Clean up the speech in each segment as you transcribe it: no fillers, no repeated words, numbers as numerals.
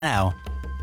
now.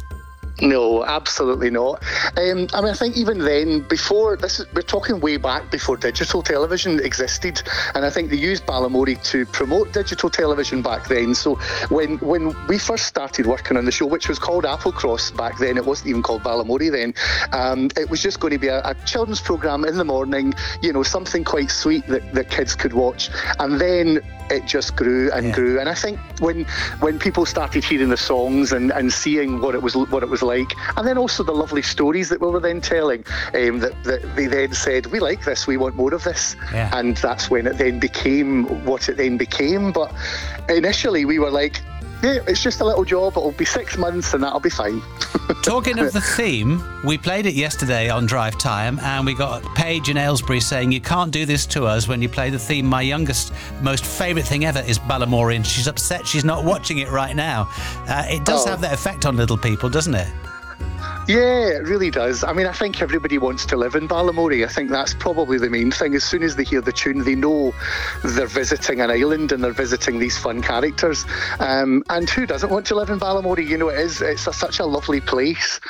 No, absolutely not. I think even then, we're talking way back before digital television existed, and I think they used Balamory to promote digital television back then. So when we first started working on the show, which was called Applecross back then, it wasn't even called Balamory then. It was just going to be a children's programme in the morning, something quite sweet that kids could watch, and then it just grew and grew. And I think when people started hearing the songs and seeing what it was like, and then also the lovely stories that we were then telling, that they then said, we like this, we want more of this. Yeah. And that's when it then became what it then became. But initially we were like, yeah, it's just a little job, it'll be 6 months and that'll be fine. Talking of the theme, we played it yesterday on Drive Time, and we got Paige in Aylesbury saying, you can't do this to us when you play the theme. My youngest, most favourite thing ever is Balamory, and she's upset she's not watching it right now. It does have that effect on little people, doesn't it? Yeah, it really does. I mean, I think everybody wants to live in Balamory. I think that's probably the main thing. As soon as they hear the tune, they know they're visiting an island and they're visiting these fun characters. And who doesn't want to live in Balamory? It's such a lovely place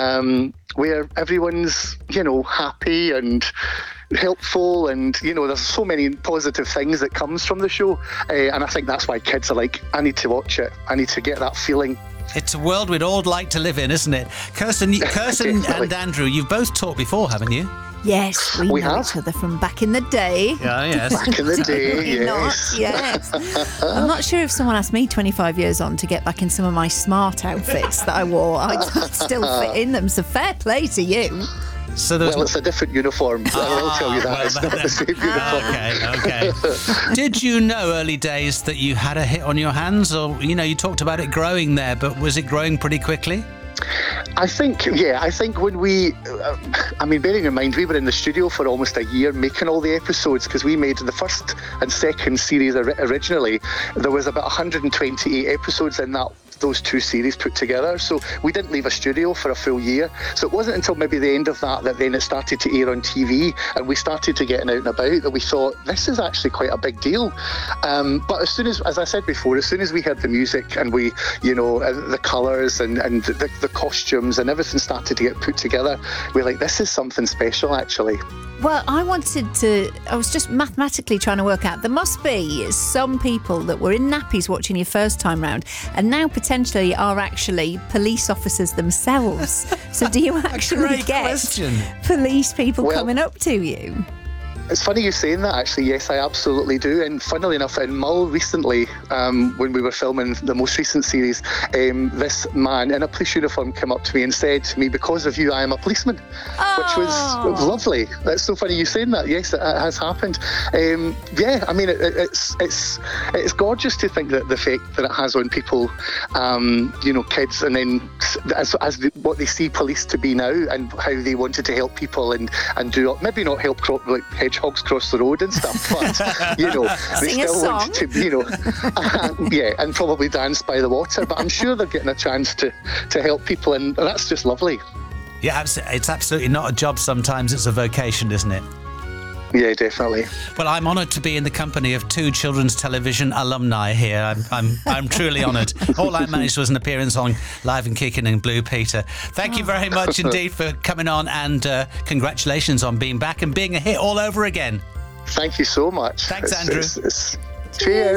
where everyone's, happy and helpful, and there's so many positive things that comes from the show. And I think that's why kids are like, I need to watch it. I need to get that feeling. It's a world we'd all like to live in, isn't it? Kirsten and Andrew, you've both talked before, haven't you? Yes, we know each other from back in the day. Oh, yes. Back in the day, yes. I'm not sure if someone asked me 25 years on to get back in some of my smart outfits that I wore. I'd still fit in them, so fair play to you. Well, it's a different uniform. I will tell you that. It's not the same uniform. Okay. Did you know early days that you had a hit on your hands? Or, you talked about it growing there, but was it growing pretty quickly? I think when we, bearing in mind, we were in the studio for almost a year making all the episodes, because we made the first and second series originally. There was about 128 episodes in those two series put together, so we didn't leave a studio for a full year. So it wasn't until maybe the end of that then it started to air on TV, and we started to getting out and about, that we thought, this is actually quite a big deal. But as I said before, as soon as we heard the music and we, the colours and the costumes and everything started to get put together, we're like, this is something special actually. Well, I was just mathematically trying to work out, there must be some people that were in nappies watching your first time round and now potentially are actually police officers themselves. So do you actually get police people coming up to you? It's funny you saying that, actually. Yes, I absolutely do. And funnily enough, in Mull recently, when we were filming the most recent series, this man in a police uniform came up to me and said to me, because of you, I am a policeman, which was lovely. That's so funny you saying that. Yes, it has happened. It's gorgeous to think that the effect that it has on people, kids, and then what they see police to be now, and how they wanted to help people and do, maybe not help hedgehogs cross the road and stuff, but they still want to, and probably dance by the water. But I'm sure they're getting a chance to help people, and that's just lovely. Yeah, it's absolutely not a job. Sometimes it's a vocation, isn't it? Yeah, definitely. Well, I'm honoured to be in the company of two children's television alumni here. I'm truly honoured. All I managed was an appearance on Live and Kicking and Blue Peter. Thank you very much indeed for coming on, and congratulations on being back and being a hit all over again. Thank you so much. Thanks, Andrew. Cheers.